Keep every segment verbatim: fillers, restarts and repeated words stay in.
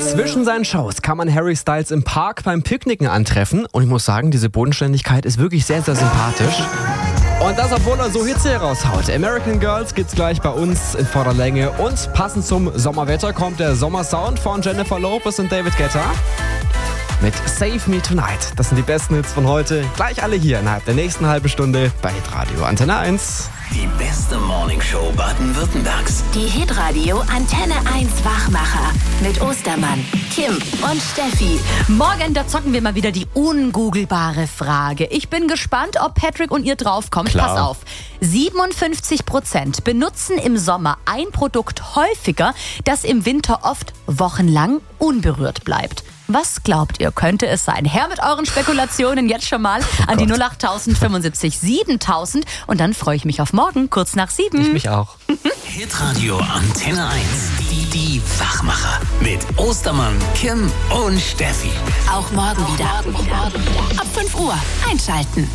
Zwischen seinen Shows kann man Harry Styles im Park beim Picknicken antreffen. Und ich muss sagen, diese Bodenständigkeit ist wirklich sehr, sehr sympathisch. Und das, obwohl er so Hits hier raushaut. American Girls gibt's gleich bei uns in voller Länge. Und passend zum Sommerwetter kommt der Sommersound von Jennifer Lopez und David Guetta mit Save Me Tonight. Das sind die besten Hits von heute. Gleich alle hier innerhalb der nächsten halben Stunde bei Hitradio Antenne eins. Die beste Morningshow Baden-Württembergs. Die Hitradio Antenne eins Wachmacher mit Ostermann, Kim und Steffi. Morgen, da zocken wir mal wieder die ungoogelbare Frage. Ich bin gespannt, ob Patrick und ihr draufkommt. Klar. Pass auf. siebenundfünfzig Prozent benutzen im Sommer ein Produkt häufiger, das im Winter oft wochenlang unberührt bleibt. Was glaubt ihr, könnte es sein? Her mit euren Spekulationen jetzt schon mal Oh an die null acht fünfundsiebzig siebentausend und dann freue ich mich auf morgen, kurz nach sieben. Ich mich auch. Hitradio Antenne eins. Die, die Wachmacher. Mit Ostermann, Kim und Steffi. Auch morgen wieder. Ab fünf Uhr einschalten.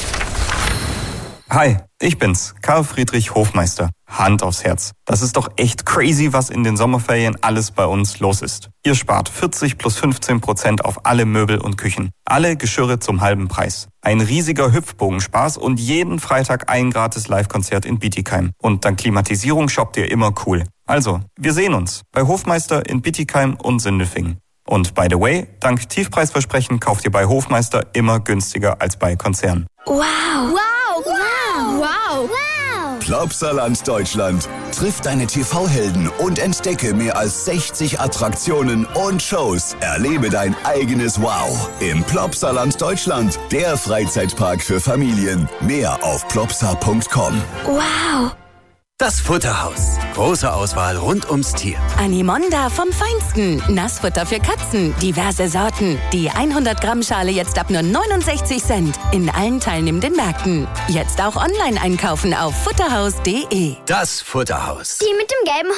Hi, ich bin's, Karl Friedrich Hofmeister. Hand aufs Herz. Das ist doch echt crazy, was in den Sommerferien alles bei uns los ist. Ihr spart vierzig plus fünfzehn Prozent auf alle Möbel und Küchen. Alle Geschirre zum halben Preis. Ein riesiger Hüpfbogenspaß und jeden Freitag ein gratis Live-Konzert in Bietigheim. Und dank Klimatisierung shoppt ihr immer cool. Also, wir sehen uns bei Hofmeister in Bietigheim und Sindelfingen. Und by the way, dank Tiefpreisversprechen kauft ihr bei Hofmeister immer günstiger als bei Konzernen. Wow. Wow. Wow. Wow. Wow. Plopsaland Deutschland. Triff deine T V-Helden und entdecke mehr als sechzig Attraktionen und Shows. Erlebe dein eigenes Wow im Plopsaland Deutschland. Der Freizeitpark für Familien. Mehr auf plopsa punkt com. Wow. Das Futterhaus. Große Auswahl rund ums Tier. Animonda vom Feinsten. Nassfutter für Katzen. Diverse Sorten. Die hundert Gramm Schale jetzt ab nur neunundsechzig Cent. In allen teilnehmenden Märkten. Jetzt auch online einkaufen auf futterhaus punkt de. Das Futterhaus. Die mit dem gelben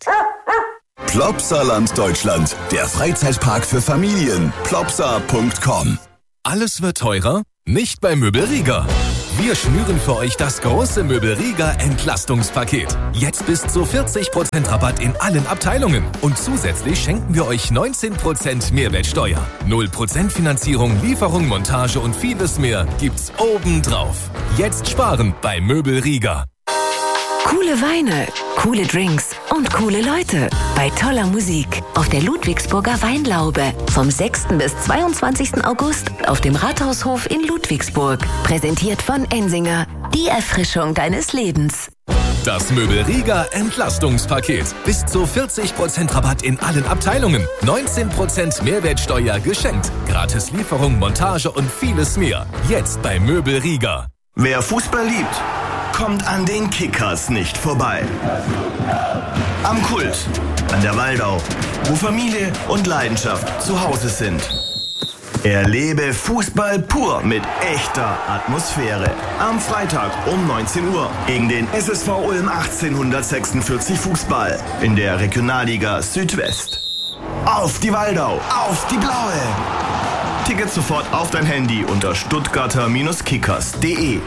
Hund. Plopsaland Deutschland. Der Freizeitpark für Familien. plopsa punkt com. Alles wird teurer? Nicht bei Möbelrieger. Wir schnüren für euch das große Möbelrieger Entlastungspaket. Jetzt bis zu vierzig Prozent Rabatt in allen Abteilungen. Und zusätzlich schenken wir euch neunzehn Prozent Mehrwertsteuer. null Prozent Finanzierung, Lieferung, Montage und vieles mehr gibt's obendrauf. Jetzt sparen bei Möbelrieger. Coole Weine, coole Drinks und coole Leute bei toller Musik auf der Ludwigsburger Weinlaube vom sechsten bis zweiundzwanzigsten August auf dem Rathaushof in Ludwigsburg. Präsentiert von Ensinger, die Erfrischung deines Lebens. Das Möbelrieger Entlastungspaket. Bis zu vierzig Prozent Rabatt in allen Abteilungen. neunzehn Prozent Mehrwertsteuer geschenkt. Gratis Lieferung, Montage und vieles mehr. Jetzt bei Möbelrieger. Wer Fußball liebt, kommt an den Kickers nicht vorbei. Am Kult, an der Waldau, wo Familie und Leidenschaft zu Hause sind. Erlebe Fußball pur mit echter Atmosphäre. Am Freitag um neunzehn Uhr gegen den S S V Ulm achtzehnhundertsechsundvierzig Fußball in der Regionalliga Südwest. Auf die Waldau, auf die Blaue! Tickets sofort auf dein Handy unter stuttgarter Kickers punkt de.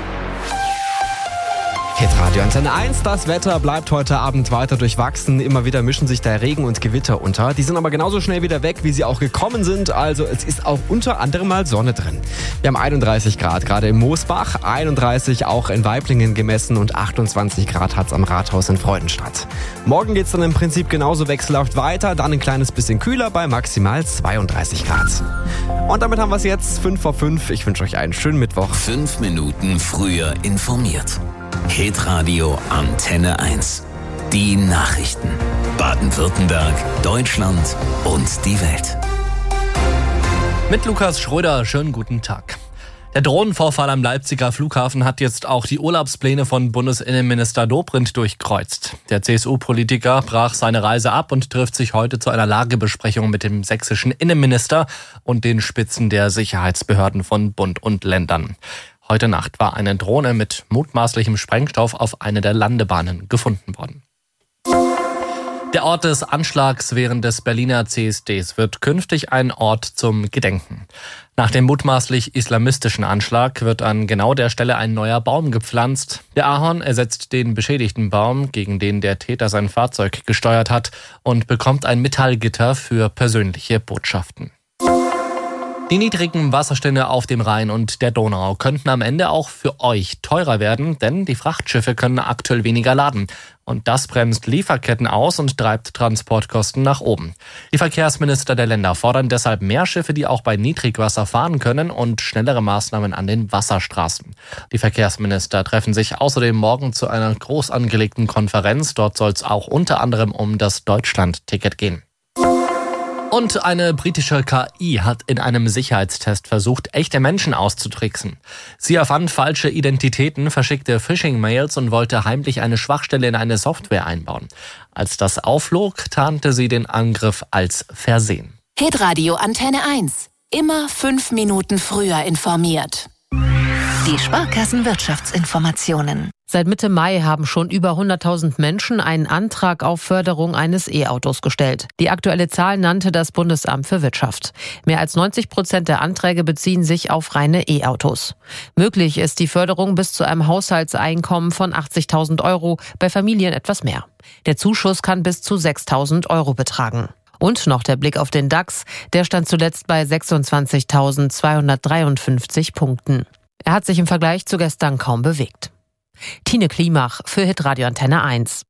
Hitradio Antenne eins, das Wetter bleibt heute Abend weiter durchwachsen. Immer wieder mischen sich da Regen und Gewitter unter. Die sind aber genauso schnell wieder weg, wie sie auch gekommen sind. Also es ist auch unter anderem mal Sonne drin. Wir haben einunddreißig Grad, gerade im Moosbach, einunddreißig auch in Weiblingen gemessen und achtundzwanzig Grad hat's am Rathaus in Freudenstadt. Morgen geht's dann im Prinzip genauso wechselhaft weiter, dann ein kleines bisschen kühler bei maximal zweiunddreißig Grad. Und damit haben wir es jetzt, fünf vor fünf. Ich wünsche euch einen schönen Mittwoch. Fünf Minuten früher informiert. Hitradio Antenne eins. Die Nachrichten. Baden-Württemberg, Deutschland und die Welt. Mit Lukas Schröder, schönen guten Tag. Der Drohnenvorfall am Leipziger Flughafen hat jetzt auch die Urlaubspläne von Bundesinnenminister Dobrindt durchkreuzt. Der C S U-Politiker brach seine Reise ab und trifft sich heute zu einer Lagebesprechung mit dem sächsischen Innenminister und den Spitzen der Sicherheitsbehörden von Bund und Ländern. Heute Nacht war eine Drohne mit mutmaßlichem Sprengstoff auf einer der Landebahnen gefunden worden. Der Ort des Anschlags während des Berliner C S Ds wird künftig ein Ort zum Gedenken. Nach dem mutmaßlich islamistischen Anschlag wird an genau der Stelle ein neuer Baum gepflanzt. Der Ahorn ersetzt den beschädigten Baum, gegen den der Täter sein Fahrzeug gesteuert hat, und bekommt ein Metallgitter für persönliche Botschaften. Die niedrigen Wasserstände auf dem Rhein und der Donau könnten am Ende auch für euch teurer werden, denn die Frachtschiffe können aktuell weniger laden. Und das bremst Lieferketten aus und treibt Transportkosten nach oben. Die Verkehrsminister der Länder fordern deshalb mehr Schiffe, die auch bei Niedrigwasser fahren können, und schnellere Maßnahmen an den Wasserstraßen. Die Verkehrsminister treffen sich außerdem morgen zu einer groß angelegten Konferenz. Dort soll es auch unter anderem um das Deutschland-Ticket gehen. Und eine britische K I hat in einem Sicherheitstest versucht, echte Menschen auszutricksen. Sie erfand falsche Identitäten, verschickte Phishing-Mails und wollte heimlich eine Schwachstelle in eine Software einbauen. Als das aufflog, tarnte sie den Angriff als Versehen. Hitradio Antenne eins. Immer fünf Minuten früher informiert. Die Sparkassen-Wirtschaftsinformationen. Seit Mitte Mai haben schon über hunderttausend Menschen einen Antrag auf Förderung eines E-Autos gestellt. Die aktuelle Zahl nannte das Bundesamt für Wirtschaft. Mehr als neunzig Prozent der Anträge beziehen sich auf reine E-Autos. Möglich ist die Förderung bis zu einem Haushaltseinkommen von achtzigtausend Euro, bei Familien etwas mehr. Der Zuschuss kann bis zu sechstausend Euro betragen. Und noch der Blick auf den DAX. Der stand zuletzt bei sechsundzwanzigtausendzweihundertdreiundfünfzig Punkten. Er hat sich im Vergleich zu gestern kaum bewegt. Tine Klimach für Hitradio Antenne eins.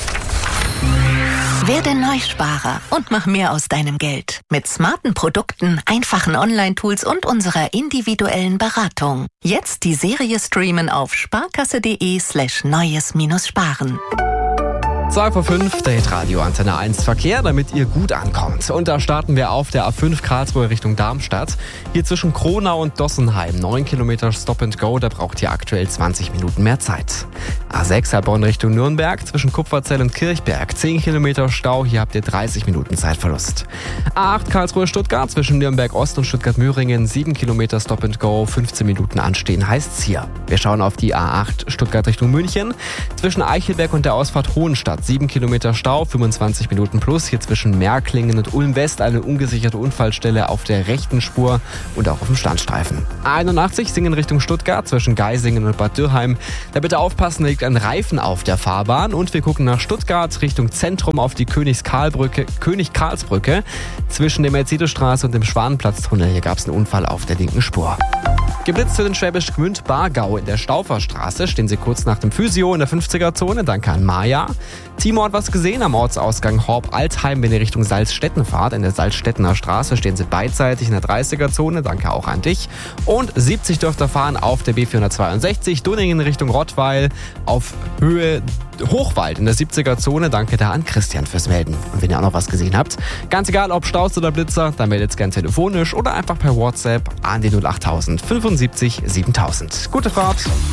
Werde Neusparer und mach mehr aus deinem Geld. Mit smarten Produkten, einfachen Online-Tools und unserer individuellen Beratung. Jetzt die Serie streamen auf sparkasse.de slash neues minus sparen. zwei vor fünf, der Hitradio Antenne eins Verkehr, damit ihr gut ankommt. Und da starten wir auf der A fünf Karlsruhe Richtung Darmstadt. Hier zwischen Kronau und Dossenheim, neun Kilometer Stop and Go, da braucht ihr aktuell zwanzig Minuten mehr Zeit. A sechs Heilbronn Richtung Nürnberg, zwischen Kupferzell und Kirchberg, zehn Kilometer Stau, hier habt ihr dreißig Minuten Zeitverlust. A acht Karlsruhe Stuttgart, zwischen Nürnberg Ost und Stuttgart-Möhringen, sieben Kilometer Stop and Go, fünfzehn Minuten anstehen heißt's hier. Wir schauen auf die A acht Stuttgart Richtung München, zwischen Eichelberg und der Ausfahrt Hohenstadt, sieben Kilometer Stau, fünfundzwanzig Minuten plus. Hier zwischen Merklingen und Ulm West eine ungesicherte Unfallstelle auf der rechten Spur und auch auf dem Standstreifen. A einundachtzig Singen Richtung Stuttgart, zwischen Geisingen und Bad Dürrheim. Da bitte aufpassen, da liegt ein Reifen auf der Fahrbahn. Und wir gucken nach Stuttgart Richtung Zentrum auf die Königskarlbrücke, König-Karls-Brücke. Zwischen der Mercedesstraße und dem Schwanenplatztunnel. Hier gab es einen Unfall auf der linken Spur. Geblitzt für den Schwäbisch Gmünd Bargau in der Stauferstraße. Stehen Sie kurz nach dem Physio in der fünfziger-Zone. Danke an Maja. Timo hat was gesehen am Ortsausgang Horb-Altheim, wenn ihr Richtung Salzstetten fahrt. In der Salzstettener Straße stehen Sie beidseitig in der dreißiger-Zone. Danke auch an dich. Und siebzig dürft ihr fahren auf der B vierhundertzweiundsechzig. Dunningen Richtung Rottweil auf Höhe Hochwald in der siebziger-Zone. Danke da an Christian fürs Melden. Und wenn ihr auch noch was gesehen habt, ganz egal ob Staus oder Blitzer, dann meldet es gerne telefonisch oder einfach per WhatsApp an die null achttausend fünfundsiebzig siebentausend. Gute Fahrt!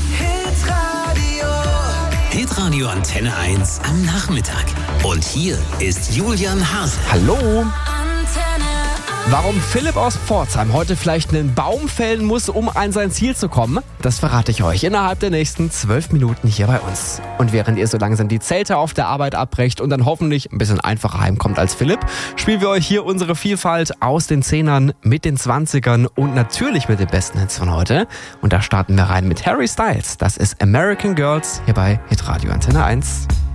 Hitradio Antenne eins am Nachmittag. Und hier ist Julian Hase. Hallo! Warum Philipp aus Pforzheim heute vielleicht einen Baum fällen muss, um an sein Ziel zu kommen, das verrate ich euch innerhalb der nächsten zwölf Minuten hier bei uns. Und während ihr so langsam die Zelte auf der Arbeit abbrecht und dann hoffentlich ein bisschen einfacher heimkommt als Philipp, spielen wir euch hier unsere Vielfalt aus den Zehnern, mit den Zwanzigern und natürlich mit den besten Hits von heute. Und da starten wir rein mit Harry Styles. Das ist American Girls hier bei Hitradio Antenne eins.